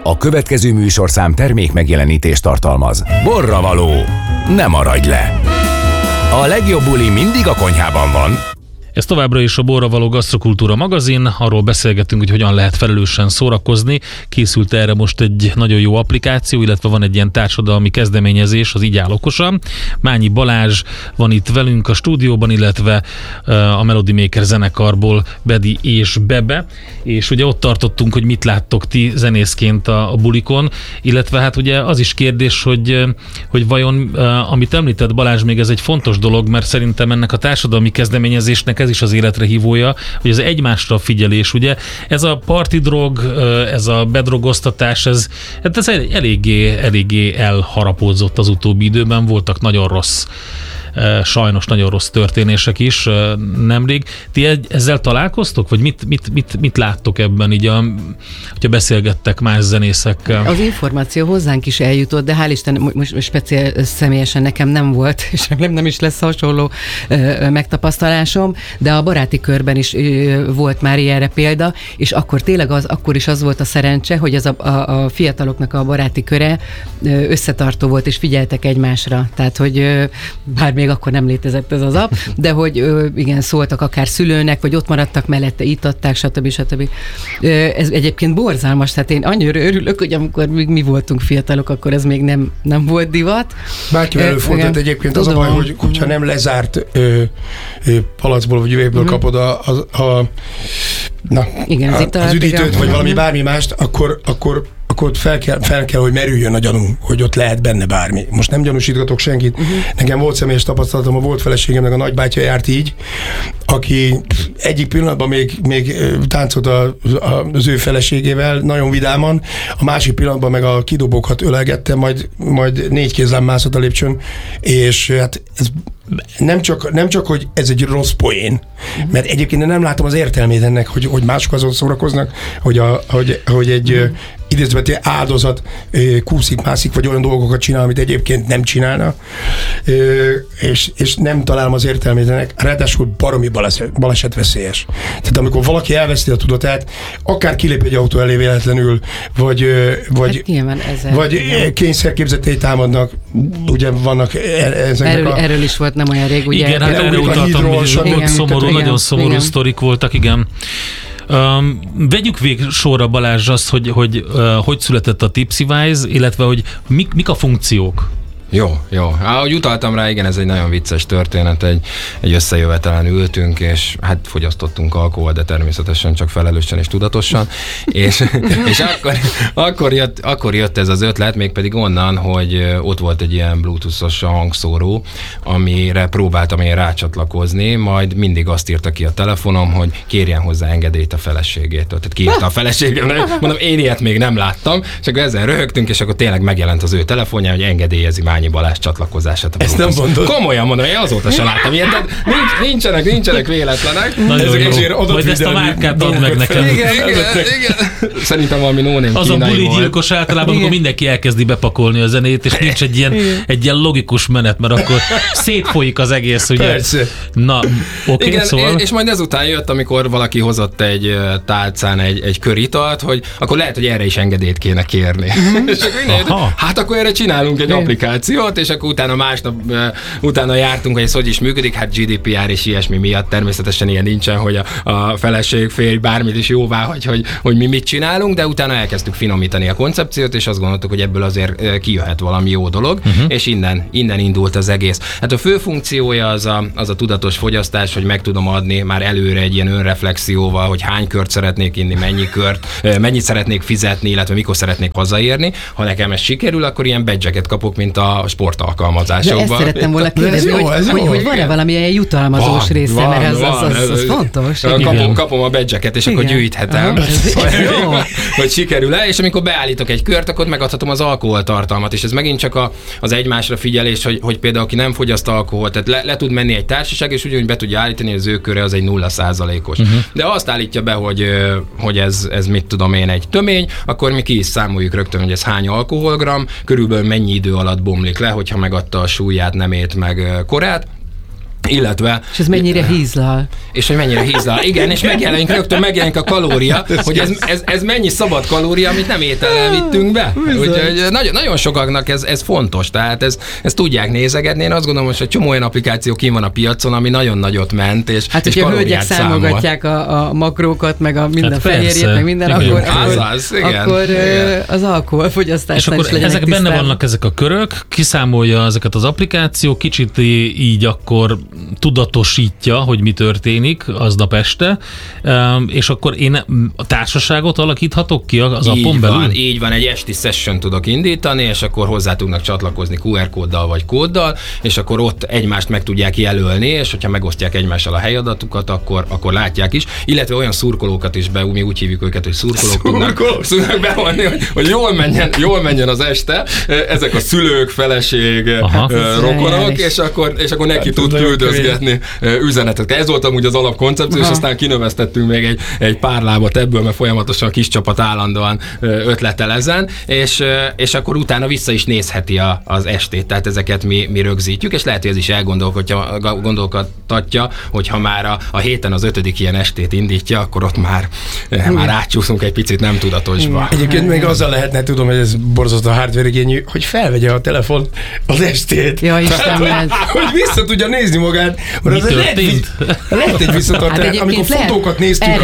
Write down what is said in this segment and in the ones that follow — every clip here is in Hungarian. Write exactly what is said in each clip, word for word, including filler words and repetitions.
A következő műsorszám termék megjelenítést tartalmaz. Borravaló, ne maradj le! A legjobb buli mindig a konyhában van. Ez továbbra is a Borravaló Gasztrokultúra magazin, arról beszélgetünk, hogy hogyan lehet felelősen szórakozni. Készült erre most egy nagyon jó applikáció, illetve van egy ilyen társadalmi kezdeményezés, az Így áll okosan. Mányi Balázs van itt velünk a stúdióban, illetve a Melody Maker zenekarból Bedi és Bebe, és ugye ott tartottunk, hogy mit láttok ti zenészként a, a bulikon, illetve hát ugye az is kérdés, hogy, hogy vajon, amit említett Balázs, még ez egy fontos dolog, mert szerintem ennek a társadalmi kezdeményezésnek ez is az életre hívója, hogy az egymásra figyelés, ugye? Ez a parti drog, ez a bedrogoztatás, ez, ez eléggé, eléggé elharapódzott az utóbbi időben, voltak nagyon rossz, sajnos nagyon rossz történések is nemrég. Ti ezzel találkoztok? Vagy mit, mit, mit, mit láttok ebben, így a, hogyha beszélgettek más zenészekkel? Az információ hozzánk is eljutott, de hál' Isten, most speciál személyesen nekem nem volt, és nem, nem is lesz hasonló ö, megtapasztalásom, de a baráti körben is ö, volt már ilyenre példa, és akkor tényleg az, akkor is az volt a szerencse, hogy az a, a, a fiataloknak a baráti köre ö, összetartó volt, és figyeltek egymásra. Tehát, hogy ö, bár még akkor nem létezett ez az app, de hogy ö, igen, szóltak akár szülőnek, vagy ott maradtak mellette, itt adták, stb. stb. Ö, ez egyébként borzalmas, tehát én annyira örülök, hogy amikor mi, mi voltunk fiatalok, akkor ez még nem, nem volt divat. Bárkivel előfordult egyébként az a baj, hogy hogyha nem lezárt ö, ö, palacból vagy üvegből uh-huh. kapod a, a, a, na, igen, a, az, az üdítőt, igen. vagy valami bármi mást, akkor, akkor akkor ott fel kell, fel kell, hogy merüljön a gyanú, hogy ott lehet benne bármi. Most nem gyanúsítgatok senkit. Uh-huh. Nekem volt személyes tapasztalatom, a volt feleségemnek a nagybátyja járt így, aki egyik pillanatban még, még táncolt a, a, az ő feleségével, nagyon vidáman, a másik pillanatban meg a kidobókat ölelgette, majd, majd négy kézzel mászott a lépcsőn, és hát ez nem csak, nem csak, hogy ez egy rossz poén, mert egyébként nem látom az értelmét ennek, hogy, hogy mások azon szórakoznak, hogy, a, hogy, hogy egy uh, idézőbeti áldozat uh, kúszik-mászik, vagy olyan dolgokat csinál, amit egyébként nem csinálna, uh, és, és nem találom az értelmét ennek. Ráadásul baromi baleset, balesetveszélyes. Tehát amikor valaki elveszti a tudatát, akár kilép egy autó elé véletlenül, vagy, uh, vagy, hát vagy kényszerképzetei támadnak, ugye vannak ezeknek erről, a... erről is volt nem olyan rég, ugye? Igen, hát erre utaltam, hogy igen, szomorú, igen, nagyon szomorú igen. sztorik voltak, igen. Um, vegyük végig sorra, Balázs, azt, hogy hogy, uh, hogy született a Tipsywise, illetve hogy mik, mik a funkciók? Jó, jó. Ahogy utaltam rá, igen, ez egy nagyon vicces történet, egy, egy összejövetelen ültünk, és hát fogyasztottunk alkohol, de természetesen csak felelősen és tudatosan, és, és akkor, akkor, jött, akkor jött ez az ötlet, mégpedig onnan, hogy ott volt egy ilyen bluetoothos hangszóró, amire próbáltam én rácsatlakozni, majd mindig azt írta ki a telefonom, hogy kérjen hozzá engedélyt a feleségétől. Tehát kiírta a feleségemnek, mondom, én ilyet még nem láttam, és akkor ezen röhögtünk, és akkor tényleg megjelent az ő telefonja, hogy engedélyezi Mányi Balázs csatlakozását. Ezt nem mondod. Komolyan mondom, én azóta sem láttam ilyet, de nincs, nincsenek, nincsenek véletlenek. Nagyon jó. Majd ezt a márkát add meg nekem. Igen, igen, igen. Szerintem valami no-name az a buli volt. gyilkos általában, amikor mindenki elkezdi bepakolni a zenét, és nincs egy ilyen, egy ilyen logikus menet, mert akkor szétfolyik az egész, ugye? Persze. Na, oké, igen, szóval... és majd ezután jött, amikor valaki hozott egy tálcán egy, egy köritalt, hogy akkor lehet, hogy erre is engedélyt kéne kérni. És akkor hát akkor erre csinálunk egy applikációt, és akkor utána másnap uh, utána jártunk, hogy ez hogy is működik, hát gé dé pé er és ilyesmi miatt természetesen ilyen nincsen, hogy a, a feleség férj bármit is jóvá hagy, hogy, hogy mi mit csinálunk, de utána elkezdtük finomítani a koncepciót, és azt gondoltuk, hogy ebből azért uh, kijöhet valami jó dolog, uh-huh. és innen, innen indult az egész. Hát a fő funkciója az a, az a tudatos fogyasztás, hogy meg tudom adni már előre egy ilyen önreflexióval, hogy hány kört szeretnék inni, mennyi kört, uh, mennyit szeretnék fizetni, illetve mikor szeretnék hazaérni. Ha nekem ez sikerül, akkor ilyen badge-eket kapok, mint a sportalkalmazásokban. Ezt szerettem volna kérdezni, hogy, hogy, hogy, hogy van-e valamilyen jutalmazós van, része, van, mert ez, van, az, az, az fontos. Kapom, kapom a badge-eket, és igen. akkor gyűjthetem, hogy, hogy sikerül-e, és amikor beállítok egy kört, akkor megadhatom az alkoholtartalmat, és ez megint csak a, az egymásra figyelés, hogy, hogy például aki nem fogyaszt alkoholt, tehát le, le tud menni egy társaság, és ugyanúgy be tudja állítani, hogy az ő köre az egy nulla százalékos. Uh-huh. De azt állítja be, hogy, hogy ez, ez mit tudom én, egy tömény, akkor mi ki is számoljuk rögtön, hogy ez hány alkoholgram, körülbelül mennyi idő alatt bomlik le, hogyha megadta a súlyát, nemét, meg korát, illetve... És ez mennyire hízlal. És hogy mennyire hízlal. Igen, és megjelenik, rögtön megjelenik a kalória, hogy ez, ez, ez mennyi szabad kalória, amit nem étellel vittünk be. Úgyhogy nagyon, nagyon sokaknak ez, ez fontos, tehát ez, ezt tudják nézegetni. Én azt gondolom, hogy egy csomó olyan applikáció kín van a piacon, ami nagyon nagyot ment, és hát, és hogyha a hölgyek számogatják a, a makrókat, meg a minden hát fehérjét, meg minden, igen. akkor, az, akkor, az, igen, akkor igen. az alkoholfogyasztás. És akkor ezek benne vannak ezek a körök, kiszámolja ezeket az applikáció, kicsit így akkor tudatosítja, hogy mi történik aznap este, és akkor én a társaságot alakíthatok ki az appon belül? Van, így van, egy esti session tudok indítani, és akkor hozzá tudnak csatlakozni kú er kóddal vagy kóddal, és akkor ott egymást meg tudják jelölni, és hogyha megosztják egymással a helyadatukat, akkor, akkor látják is, illetve olyan szurkolókat is be, mi úgy hívjuk őket, hogy szurkolók tudnak, tudnak bevonni, hogy, hogy jól, menjen, jól menjen az este, ezek a szülők, feleség, aha, rokonok, és akkor, és akkor neki hát, tud küldözgetni üzenetet. Ez volt amúgy az alapkoncepció, és aztán kinövesztettünk még egy, egy pár lábat ebből, mert folyamatosan a kis csapat állandóan ötletel ezen, és, és akkor utána vissza is nézheti a, az estét, tehát ezeket mi, mi rögzítjük, és lehet, hogy ez is elgondolkodtatja, hogy ha már a, a héten az ötödik ilyen estét indítja, akkor ott már, már átcsúszunk egy picit nem tudatosba. Egyébként még azzal lehetne, tudom, hogy ez borzasztó hardware igényű, hogy felvegye a telefon az estét. Ja, Istenem. Hogy vissza tudja nézni magát. Mi történt? Lehet, lehet egy visszatartás, hát amikor lehet, fotókat néztünk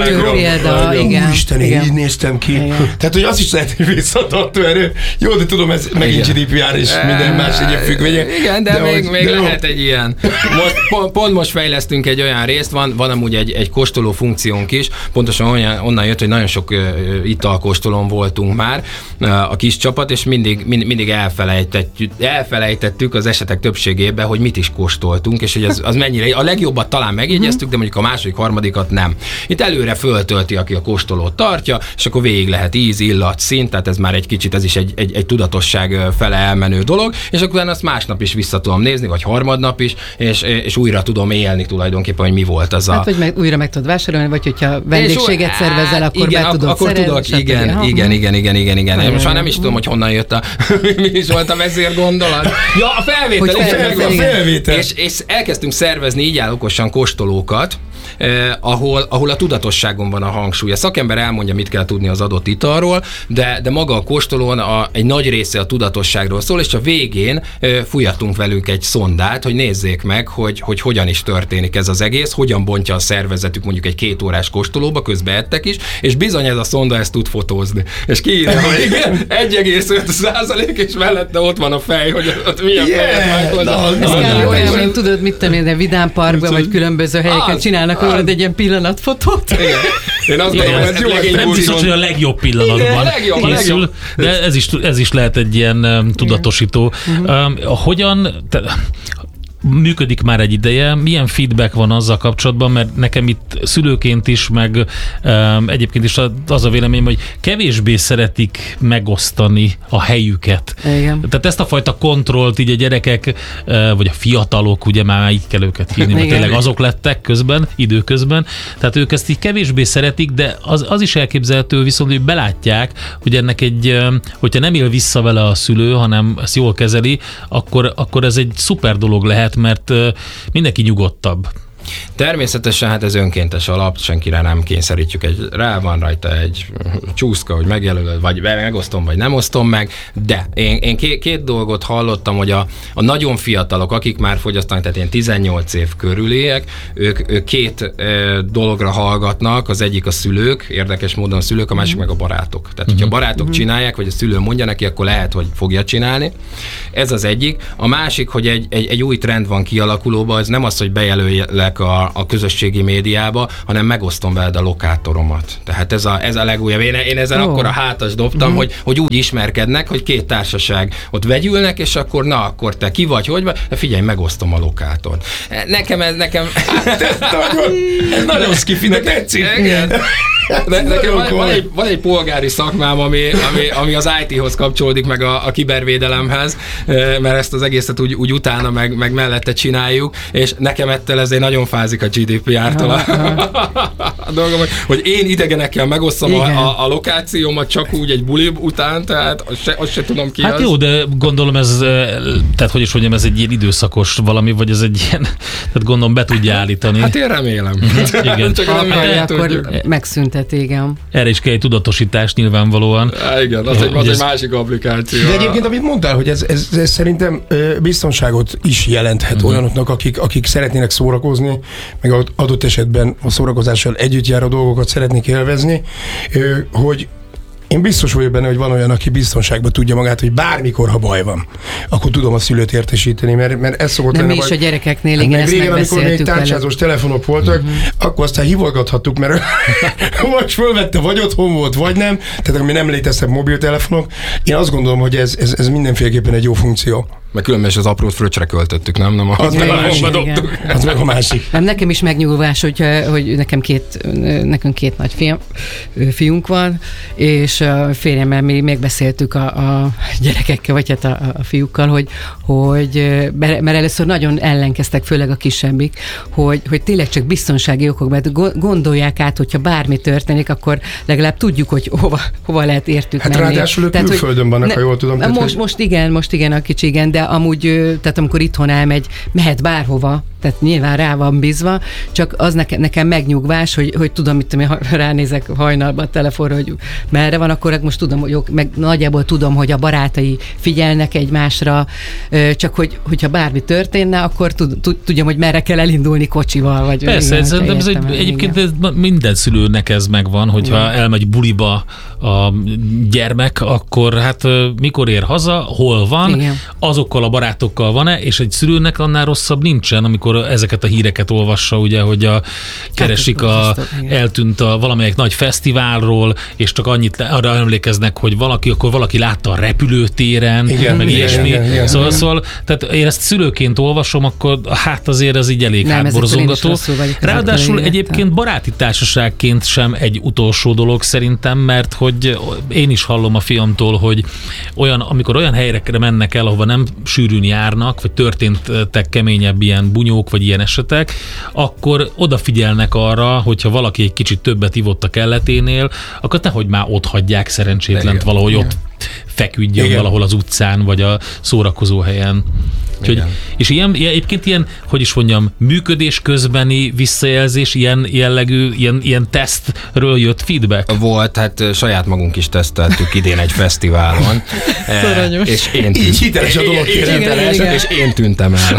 régi, Úristen, én így néztem ki. Igen. Tehát, hogy az is lehet, hogy visszatartó erő. Jó, de tudom, ez megint gé dé pé er és minden más egyéb függvénye. Igen, de, de még, még de lehet egy ilyen. Most, pont, pont most fejlesztünk egy olyan részt, van, van amúgy egy, egy kóstoló funkciónk is, pontosan olyan, onnan jött, hogy nagyon sok uh, italkóstolón voltunk már uh, a kis csapat, és mindig, mind, mindig elfelejtettük, elfelejtettük az esetek többségében, hogy mit is kóstoltunk, és hogy az, az mennyire, a legjobbat talán megjegyeztük, de mondjuk a második, harmadikat nem. Itt előre föltölti, aki a kóstolót tartja, és akkor végig lehet íz, illat, szint, tehát ez már egy kicsit, ez is egy, egy, egy tudatosság fele elmenő dolog, és akkor azt másnap is vissza tudom nézni, vagy harmadnap is, és, és újra tudom élni tulajdonképpen, hogy mi volt az a... Hát, vagy meg, újra meg tudod vásárolni, vagy hogyha vendégséget és, szervezel, akkor igen, be tudod akkor szerezni. Tudok, igen, igen, igen, igen, igen, igen, igen. Én most már nem is tudom, hogy honnan jött a... mi is volt a vezérgondolat. Ja, a felvétel. Hogy felvétel, a felvétel. És, és elkezdtünk szervezni így áll okosan kóstolókat, Eh, ahol, ahol a tudatosságon van a hangsúly. A szakember elmondja, mit kell tudni az adott italról, de, de maga a kóstolón a, egy nagy része a tudatosságról szól, és a végén eh, fújhatunk velünk egy szondát, hogy nézzék meg, hogy, hogy hogyan is történik ez az egész, hogyan bontja a szervezetük mondjuk egy két órás kóstolóba, közben ettek is, és bizony ez a szonda ezt tud fotózni. És kiírja, hogy igen, egy egész öt százalék, és mellette ott van a fej, hogy ott milyen yeah, fejet vághozzá. Ez kell olyan, mint tudod, mit tudom én, de Vidám Parkban, vagy különböző helyeken csinálnak olyan egy ilyen pillanatfotót. Igen. Én azt gondolom, hogy ez jó, egy nem biztos, hogy a legjobb pillanatban igen, legjobb, készül, legjobb. De ez is, ez is lehet egy ilyen um, tudatosító. Um, hogyan... Te, működik már egy ideje, milyen feedback van azzal kapcsolatban, mert nekem itt szülőként is, meg um, egyébként is az a véleményem, hogy kevésbé szeretik megosztani a helyüket. Igen. Tehát ezt a fajta kontrollt így a gyerekek, uh, vagy a fiatalok, ugye már így kell őket hívni, mert tényleg azok lettek közben, időközben, tehát ők ezt így kevésbé szeretik, de az, az is elképzelhető, viszont hogy belátják, hogy ennek egy, hogyha nem él vissza vele a szülő, hanem ezt jól kezeli, akkor, akkor ez egy szuper dolog lehet, mert mindenki nyugodtabb. Természetesen hát ez önkéntes alap, senkire nem kényszerítjük, egy, rá van rajta egy csúszka, hogy megjelölöd, vagy megosztom, vagy nem osztom meg, de én, én két, két dolgot hallottam, hogy a, a nagyon fiatalok, akik már fogyasztanak, tehát ilyen tizennyolc év körüliek, ők, ők két e, dologra hallgatnak, az egyik a szülők, érdekes módon a szülők, a másik meg a barátok. Tehát, hogyha a barátok csinálják, vagy a szülő mondja neki, akkor lehet, hogy fogja csinálni. Ez az egyik. A másik, hogy egy, egy, egy új trend van kialakulóban, ez nem az, hogy bejelöljek A, a közösségi médiába, hanem megosztom veled a lokátoromat. Tehát ez a, ez a legújabb. Én, én ezen oh. akkor a hátas dobtam, uh-huh. hogy, hogy úgy ismerkednek, hogy két társaság ott vegyülnek, és akkor na, akkor te ki vagy, hogy vagy? De figyelj, megosztom a lokátort. Nekem ez, nekem... Hát ez nagyon, ez nagyon skifinek tetszik. De nekem van, van, egy, van egy polgári szakmám, ami, ami, ami az í té-hoz kapcsolódik, meg a, a kibervédelemhez, mert ezt az egészet úgy, úgy utána, meg, meg mellette csináljuk, és nekem ettől ez egy nagyon nagyon fázik a gé dé pé er-től a, a dolgom, hogy én idegenekkel megosszam a, a, a lokációmat csak úgy egy buli után, tehát azt se, azt se tudom ki Hát az. jó, de gondolom ez, tehát hogy is mondjam, ez egy ilyen időszakos valami, vagy ez egy ilyen, tehát gondolom be tudja állítani. Hát én remélem. Igen. Csak Ha nem akarja, hát, akkor tudjuk. megszüntet, igen. Erre is kell egy tudatosítás nyilvánvalóan. Há, igen, az, Jó, egy, az hogy egy ez- másik applikáció. De egyébként, amit mondtál, hogy ez, ez, ez szerintem ö, biztonságot is jelenthet uh-huh. olyanoknak, akik, akik szeretnének szórakozni, meg adott esetben a szórakozással együtt járó dolgokat szeretnék élvezni, ö, hogy én biztos vagyok benne, hogy van olyan, aki biztonságban tudja magát, hogy bármikor, ha baj van, akkor tudom a szülőt értesíteni, mert, mert ez szokott Nem lenni. mi is baj- a gyerekeknél, Hát igen, meg ezt régen, amikor még megbeszéltük vele. tárcsázós telefonok voltak, uh-huh. akkor aztán hívogathattuk, mert vagy fölvette, vagy otthon volt, vagy nem, tehát ami nem léteztek mobiltelefonok. Én azt gondolom, hogy ez, ez, ez mindenféleképpen egy jó funkció. Meg különben is az aprót fröccsre költöttük, nem? nem a, Az meg a nem másik. dobtuk. Az meg a másik. Nem, nekem is megnyugvás, hogy, hogy nekem két, nekünk két nagy fiam, fiunk van, és a férjemmel mi megbeszéltük a, a gyerekekkel, vagy hát a, a fiúkkal, hogy, hogy mert először nagyon ellenkeztek, főleg a kisebbik, hogy, hogy tényleg csak biztonsági okok, mert gondolják át, hogyha bármi történik, akkor legalább tudjuk, hogy hova, hova lehet értük Hát menni. ráadásul ők Tehát, hogy külföldön vannak, ha jól tudom. Tehát, Most, hogy- most igen, most igen, a kicsi igen, de amúgy, ö, tehát amikor itthon elmegy, mehet bárhova, tehát nyilván rá van bízva, csak az nekem, nekem megnyugvás, hogy, hogy tudom, mit tudom, ha ránézek hajnalban a telefonra, hogy merre van, akkor most tudom, hogy jó, meg nagyjából tudom, hogy a barátai figyelnek egymásra, ö, csak hogy, hogyha bármi történne, akkor tud, tud, tudjam, hogy merre kell elindulni kocsival. Vagy Persze, igen, szerintem ez egy, értem el, egyébként igen. ez, minden szülőnek ez megvan, hogyha Igen. elmegy buliba a gyermek, akkor hát ö, mikor ér haza, hol van, Igen. azokkal a barátokkal van-e, és egy szülőnek annál rosszabb nincsen, amikor ezeket a híreket olvassa, ugye, hogy a, keresik ez a, borzasztó, igen. eltűnt a valamelyik nagy fesztiválról, és csak annyit arra emlékeznek, hogy valaki, akkor valaki látta a repülőtéren, Igen, meg igen, ilyesmi. igen, igen. Szóval, szóval, tehát én ezt szülőként olvasom, akkor hát azért ez így elég Nem, ezekről én is hátborzongató. rosszul vagyok ezekkel Ráadásul élve. egyébként baráti társaságként sem egy utolsó dolog szerintem, mert hogy én is hallom a fiamtól, hogy olyan, amikor olyan helyekre mennek el, ahova nem sűrűn járnak, vagy történtek keményebb ilyen bunyók, vagy ilyen esetek, akkor odafigyelnek arra, hogyha valaki egy kicsit többet ivott a kelleténél, akkor nehogy már ott hagyják szerencsétlent, Igen. valahogy ott feküdjön Igen. valahol az utcán, vagy a szórakozó helyen. Úgyhogy, Igen. és ilyen, ilyen, egyébként ilyen, hogy is mondjam, működés közbeni visszajelzés, ilyen jellegű, ilyen, ilyen tesztről jött feedback? Volt, hát ö, saját magunk is teszteltük idén egy fesztiválon. Eh, Aranyos. és én tűnt- Így hiteles a dolog, Így kérem. hiteles, Igen, igen. és én tűntem el.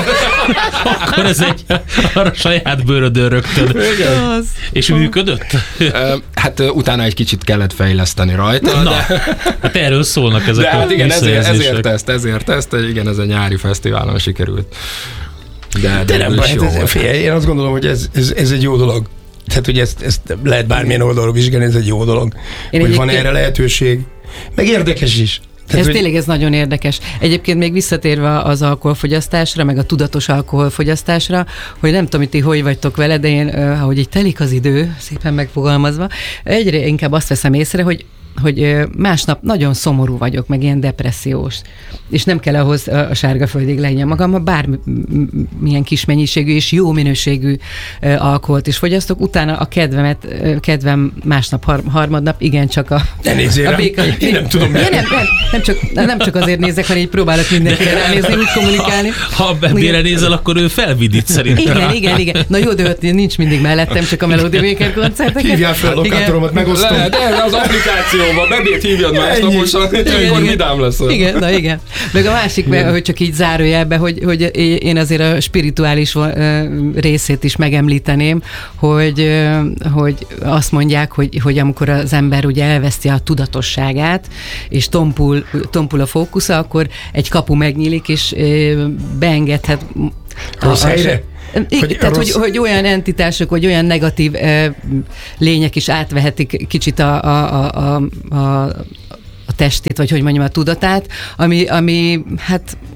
Akkor ez egy arra saját bőrödön rögtön. Az. És működött? Ö, Hát ö, utána egy kicsit kellett fejleszteni rajta, Na, de, hát erről szólnak ezek de a hát igen, ezért, visszajelzések. ezért ezt, ezért ezt, igen, ez a nyári fesztiválon sikerült. De, De nem végül baj, is hát jó ez, volt. figyelj, én azt gondolom, hogy ez, ez, ez egy jó dolog. Tehát, hogy ezt, ezt lehet bármilyen oldalról vizsgálni, ez egy jó dolog. Én hogy van egyébként- erre lehetőség. Meg érdekes is. Tehát, Ez hogy- tényleg ez nagyon érdekes. Egyébként még visszatérve az alkoholfogyasztásra, meg a tudatos alkoholfogyasztásra, hogy nem tudom, hogy ti hogy vagytok vele, de én, ö, ahogy így telik az idő, szépen megfogalmazva, egyre inkább azt veszem észre, hogy hogy ö, másnap nagyon szomorú vagyok, meg ilyen depressziós. És nem kell ahhoz ö, a sárga földig legyen magam, ha bármilyen kis mennyiségű és jó minőségű ö, alkoholt is fogyasztok, utána a kedvemet, ö, kedvem másnap, har- harmadnap, igen, csak a, Ne nézzél a rám. béka. Én nem tudom, Ja, miért. nem, nem, nem, csak, nem csak azért nézek, hanem így próbálok mindenkire ránézni, úgy kommunikálni. Ha, ha Bebére nézel, akkor ő felvidít szerintem. Igen, igen, igen. Na jó, de ott nincs mindig mellettem, csak a Melody Maker koncerteken. Hívjál fel a lokátoromat, megosztom. Lehet, de az applikációban bebét hívjad másnaposan, Igen, akkor igen. vidám lesz. Igen, na igen. Meg a másik, mert, hogy csak így zárójelbe, hogy, hogy én azért a spirituális ö, részét is megemlíteném, hogy, ö, hogy azt mondják, hogy, hogy amikor az ember ugye elveszti a tudatosságát, és tompul, tompul a fókusza, akkor egy kapu megnyílik, és ö, beengedhet Rossz a- a- helyre? Igen, Hogy tehát, rossz- hogy, hogy olyan entitások, vagy olyan negatív ö, lények is átvehetik kicsit a, a, a, a, a testét, vagy hogy mondjam, a tudatát, ami, ami hát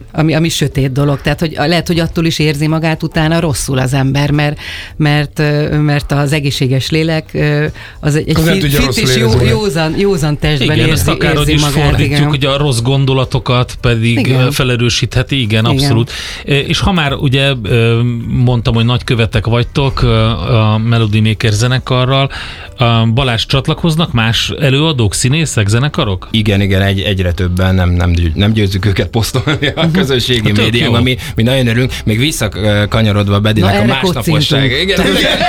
ami, ami sötét dolog. Tehát, hogy lehet, hogy attól is érzi magát utána rosszul az ember, mert, mert, mert az egészséges lélek az egy, egy fit, fit és jó, józan, józan testben igen, érzi, akár, érzi is magát. Fordítjuk, Igen. hogy a rossz gondolatokat pedig igen. felerősítheti, igen, igen, abszolút. És ha már ugye mondtam, hogy nagykövetek vagytok a Melody Maker zenekarral, Balázs, csatlakoznak más előadók, színészek, zenekarok? Igen, igen, egy, egyre többen, nem, nem, nem győzzük őket posztolni a közösségi hát médiában, mi, mi nagyon örülünk, még visszakanyarodva Bedinek a másnaposság. Igen,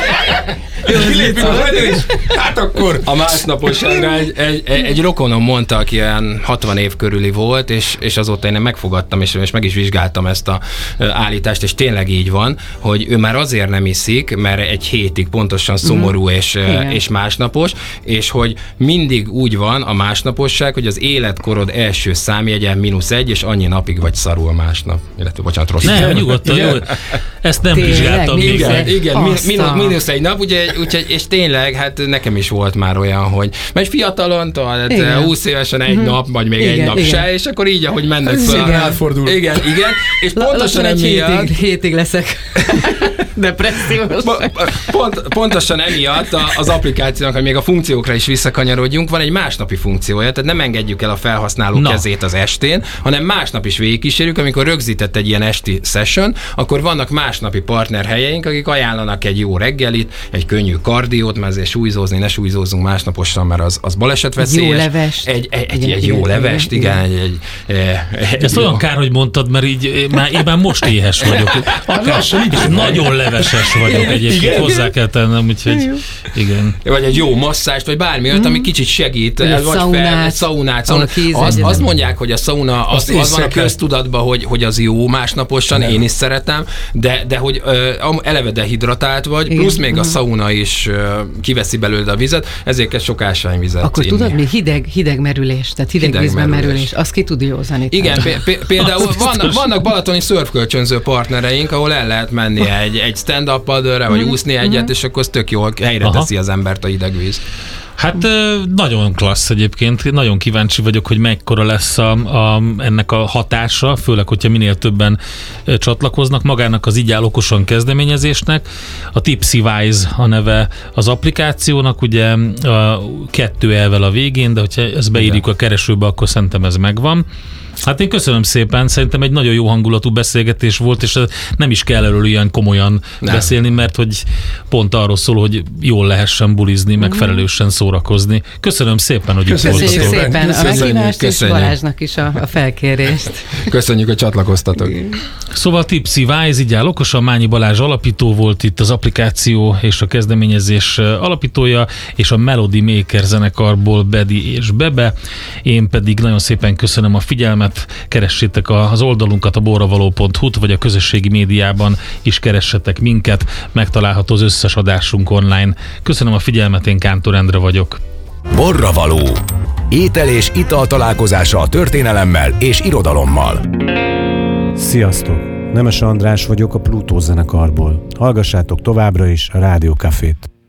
hát akkor a másnaposságra egy, egy, egy, egy rokonom mondta, aki ilyen hatvan év körüli volt, és, és azóta én megfogadtam, és, és meg is vizsgáltam ezt a állítást, és tényleg így van, hogy ő már azért nem iszik, mert egy hétig pontosan szomorú mm. és, és másnapos, és hogy mindig úgy van a másnaposság, hogy az életkorod első számjegye mínusz egy, és annyi napig vagy szarul másnap. Illetve, bocsánat, rossz. Nem, nyugodtan, jó. Ezt nem tényleg, vizsgáltam még. Igen, igen mínusz, mínusz egy nap, ugye, úgyhogy, és tényleg, hát nekem is volt már olyan, hogy mert fiatalon, tehát húsz évesen egy nap, vagy még igen, egy nap igen. se, és akkor így, ahogy mennek fel. Igen, elfordul. Igen, igen. És pontosan egy emiatt... Hétig, hétig leszek depressziós. Pont, pontosan emiatt az applikációnak, hogy még a funkciókra is visszakanyarodjunk, van egy másnapi funkciója, tehát nem engedjük el a felhasználó Na. kezét az estén, hanem másnap is végigkísérjük, amikor rögzített egy ilyen esti session, akkor vannak másnapi partnerhelyeink, akik ajánlanak egy jó reggelit, egy könnyű kardiót, mert azért súlyzózni, ne súlyzózzunk másnaposan, mert az, az balesetveszélyes. Jó levest. Egy, egy, egy, igen, egy jó igen, levest, igen. igen egy, egy, egy, Ezt jó. olyan kár, hogy mondtad, mert így már, én már most éhes vagyok. Akár, nagyon leveses vagyok egyébként, igen. hozzá kell tennem, úgyhogy igen. Vagy egy jó masszást, vagy bármi olyat, ami kicsit segít. Vagy szaunát. Egy szaunát. szaunát. Az, azt mondják, hogy a szauna, az, az van a köztudatban, hogy, hogy az jó másnaposan, én is szeretem, de, de hogy uh, eleve dehidratált vagy, igen. plusz még a szauna is uh, kiveszi belőle a vizet, ezért kell sok ásványvizet Akkor inni. tudod mi? Hideg, hideg merülés, tehát hideg, hideg vízben merülés. merülés. Azt ki tud józanítani. Igen, p- például vannak, vannak balatoni szörfkölcsönző partnereink, ahol el lehet menni egy, egy stand-up padőre, vagy úszni egyet, és akkor az tök jól helyre Aha. teszi az embert a hideg víz. Hát nagyon klassz egyébként, nagyon kíváncsi vagyok, hogy mekkora lesz a, a, ennek a hatása, főleg, hogyha minél többen csatlakoznak magának az Így áll okosan kezdeményezésnek. A Tipsywise a neve az applikációnak, ugye a kettő elvel a végén, de hogyha ezt beírjuk a keresőbe, akkor szerintem ez megvan. Hát én köszönöm szépen, szerintem egy nagyon jó hangulatú beszélgetés volt, és nem is kell erről ilyen komolyan nem. beszélni, mert hogy pont arról szól, hogy jól lehessen bulizni, meg felelősen szórakozni. Köszönöm szépen, hogy itt voltatok. Köszönjük szépen a meghívást, és Balázsnak is a, a felkérést. Köszönjük, hogy csatlakoztatok. Szóval Tipsywise, Így áll okosan, Mányi Balázs alapító volt itt, az applikáció és a kezdeményezés alapítója, és a Melody Maker zenekarból Bedi és Bebe. Én pedig nagyon szépen köszönöm a figyelmet, keressétek az oldalunkat, a borravaló pont hu-t, vagy a közösségi médiában is keressetek minket, megtalálható az összes adásunk online. Köszönöm a figyelmet, én Kántor Endre vagyok. Borravaló. Étel és ital találkozása a történelemmel és irodalommal. Sziasztok! Nemes András vagyok a Plutó zenekarból. Hallgassátok továbbra is a Rádió Cafét.